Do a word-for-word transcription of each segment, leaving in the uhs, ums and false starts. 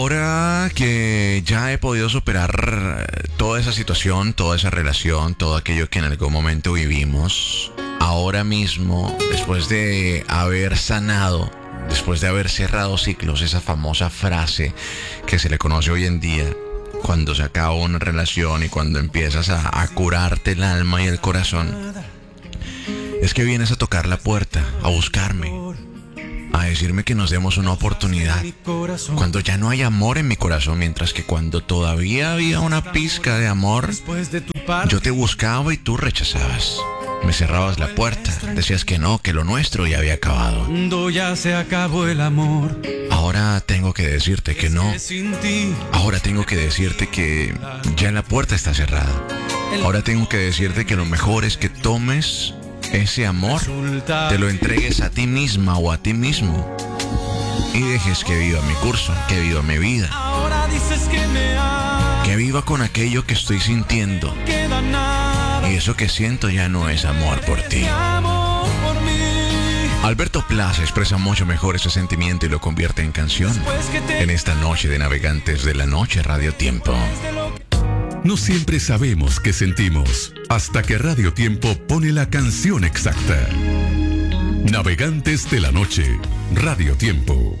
Ahora que ya he podido superar toda esa situación, toda esa relación, todo aquello que en algún momento vivimos, ahora mismo, después de haber sanado, después de haber cerrado ciclos, esa famosa frase que se le conoce hoy en día, cuando se acaba una relación y cuando empiezas a, a curarte el alma y el corazón, es que vienes a tocar la puerta, a buscarme, a decirme que nos demos una oportunidad, cuando ya no hay amor en mi corazón, mientras que cuando todavía había una pizca de amor, yo te buscaba y tú rechazabas. Me cerrabas la puerta, decías que no, que lo nuestro ya había acabado. Cuando ya se acabó el amor, ahora tengo que decirte que no. Ahora tengo que decirte que ya la puerta está cerrada. Ahora tengo que decirte que lo mejor es que tomes ese amor, te lo entregues a ti misma o a ti mismo y dejes que viva mi curso, que viva mi vida, que viva con aquello que estoy sintiendo, y eso que siento ya no es amor por ti. Alberto Plaza expresa mucho mejor ese sentimiento y lo convierte en canción en esta noche de Navegantes de la Noche, Radio Tiempo. No siempre sabemos qué sentimos, hasta que Radio Tiempo pone la canción exacta. Navegantes de la Noche, Radio Tiempo.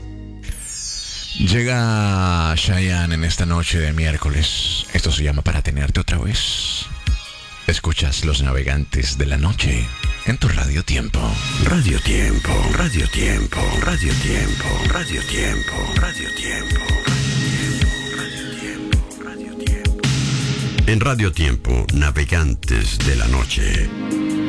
Llega Chayanne en esta noche de miércoles. Esto se llama Para Tenerte Otra Vez. Escuchas Los Navegantes de la Noche en tu Radio Tiempo. Radio Tiempo, Radio Tiempo, Radio Tiempo, Radio Tiempo, Radio Tiempo. En Radio Tiempo, Navegantes de la Noche.